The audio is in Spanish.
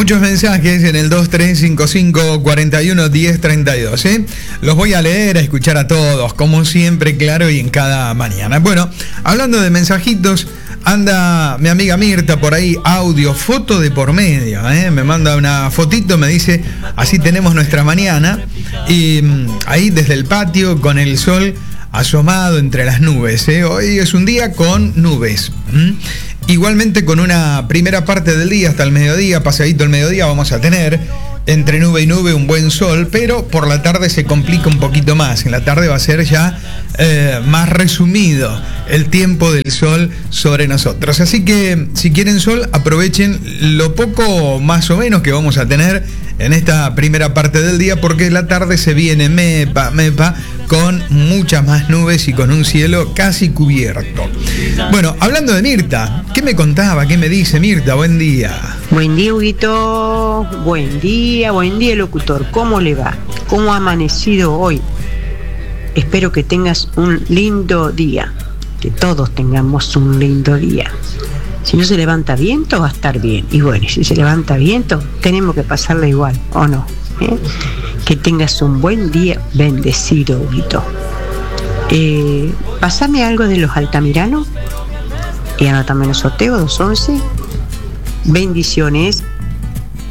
Muchos mensajes en el 2355-411032, ¿eh? Los voy a leer, a escuchar a todos, como siempre, claro, y en cada mañana. Bueno, hablando de mensajitos, anda mi amiga Mirta por ahí, audio, foto de por medio, ¿eh? Me manda una fotito, me dice, así tenemos nuestra mañana, y ahí desde el patio con el sol asomado entre las nubes, ¿eh? Hoy es un día con nubes. Igualmente con una primera parte del día hasta el mediodía, pasadito el mediodía, vamos a tener entre nube y nube un buen sol, pero por la tarde se complica un poquito más. En la tarde va a ser ya más resumido el tiempo del sol sobre nosotros. Así que si quieren sol, aprovechen lo poco más o menos que vamos a tener en esta primera parte del día, porque la tarde se viene mepa, con muchas más nubes y con un cielo casi cubierto. Bueno, hablando de Mirta, ¿qué me contaba? ¿Qué me dice Mirta? Buen día. Buen día, Huguito. Buen día, locutor. ¿Cómo le va? ¿Cómo ha amanecido hoy? Espero que tengas un lindo día. Que todos tengamos un lindo día. Si no se levanta viento, va a estar bien. Y bueno, si se levanta viento, tenemos que pasarla igual, ¿o no? Que tengas un buen día, bendecido, Huguito. Pásame algo de los Altamirano y anótame en el sorteo 211. Bendiciones.